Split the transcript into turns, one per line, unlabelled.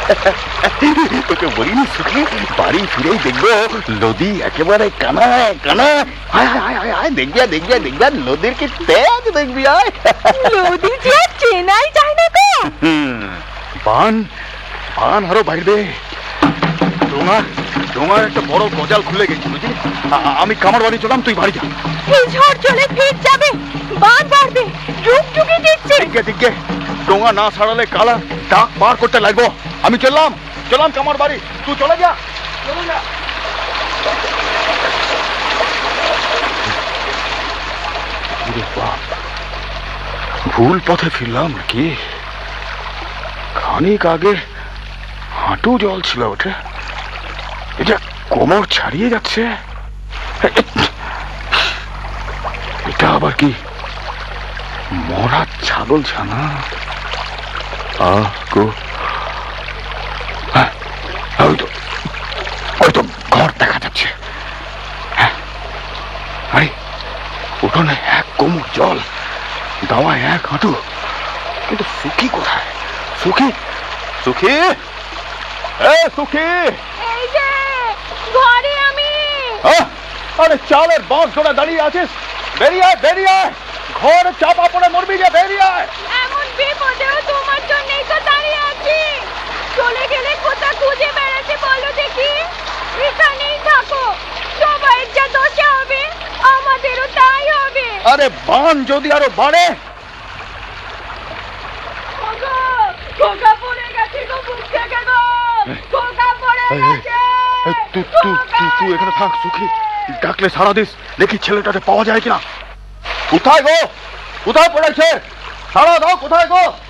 তোকে বলিনি সুখী, বাড়ি ফিরেই দেখবো নদী একেবারে কানায় কানায়। আয় আয় আয় আয়, দেখবি দেখবি দেখবি নদীর কি তেজ দেখবি। আয়,
নদী যে আর চেনাই যায় না গো।
বান বান আরো বাইরে। ডোঙা ডোঙার একটা বড় গজাল খুলে গেছে বুঝলি। আমি কামার বাড়ি চলাম, তুই বাড়ি যা।
এই ঝড় চলে ফির যাবে, বান বাড়বে, যুগ যুগে দিচ্ছে।
দিকে দিকে ডোঙা না ছাড়ালে কালা ডাক পার করতে লাগবো। আমি চললাম চললাম কামার বাড়ি, তুই চলে যা চলে যা। ভুল পথে ফিরলাম নাকি? খানিক আগে হাঁটু জল ছিল ওঠে, এটা কোমর ছাড়িয়ে যাচ্ছে। এটা আবার কি মরা ছাগল ছানা? ওই তো ঘর দেখা যাচ্ছে। আরে উঠোনে এক কোমর জল, দাওয়ায় এক হাঁটু, কিন্তু সুখী কোথায়? সুখী সুখী সুখী,
এই যে ঘরে আমি।
আরে চালের বাঁশ ধরে দাঁড়িয়ে আছিস, বেরিয়ে আয় বেরিয়ে আয়, ঘর চাপা পড়ে মরবি যে, বেরিয়ে আয়।
এমন বিপদেও তোমার জন্যই তো দাঁড়িয়ে আছি। চলে গেলে কোথা খুঁজে বেড়াতে বলো দেখি? এখানেই থাকো, সবাই যা দশা হবে আমাদেরও তাই হবে।
আরে বান যদি আরো বাড়ে।
খোকা পড়ে গেছে গো, বুক থেকে গো, খোকা পড়ে গেছে।
তুই এখানে থাক সুখী, ডাকলে সারা দিস, দেখি ছেলেটাকে পাওয়া যায় কিনা। কোথায় গো, কোথায় পড়েছে? সারা দাও, কোথায় গো?